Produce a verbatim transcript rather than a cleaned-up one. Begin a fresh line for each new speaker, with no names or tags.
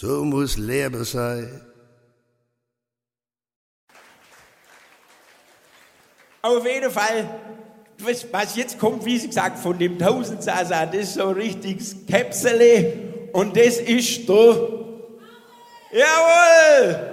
so muss Leben sein.
Auf jeden Fall, was jetzt kommt, wie Sie gesagt, von dem Tausendsasa, das ist so ein richtiges Käpsele und das ist da. Jawohl!